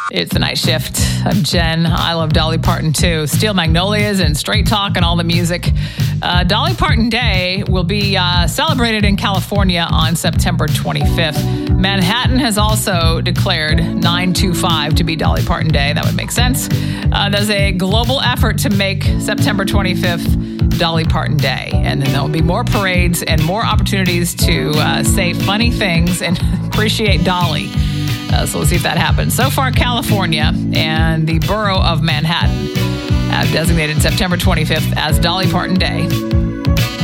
It's the night shift. I'm Jen. I love Dolly Parton too. Steel Magnolias and Straight Talk and all the music. Dolly Parton Day will be celebrated in California on September 25th. Manhattan has also declared 9/25 to be Dolly Parton Day. That would make sense. There's a global effort to make September 25th Dolly Parton Day. And then there'll be more parades and more opportunities to say funny things and appreciate Dolly. So we'll see if that happens. So far, California and the borough of Manhattan have designated September 25th as Dolly Parton Day.